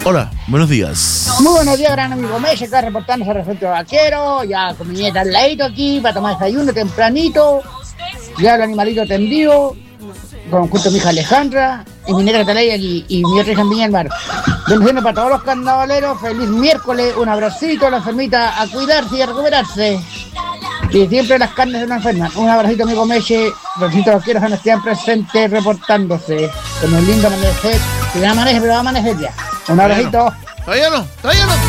Hola, buenos días. Muy buenos días, gran amigo Meche, acá reportándose al Centro Vaquero, ya con mi nieta al ladito aquí, para tomar desayuno tempranito, ya los animalitos tendidos, junto a mi hija Alejandra, y mi nieta que está ahí aquí, y mi otra hija en Viña del Mar. Bendiciones para todos los carnavaleros, feliz miércoles, un abracito a la enfermita, a cuidarse y a recuperarse. Y siempre las carnes de una enferma. Un abracito, amigo Meche, los Centro Vaqueros van a estar presentes reportándose. Con un lindo amanecer, que ya amanece, pero va a amanecer ya. Un abracito. Todavía no.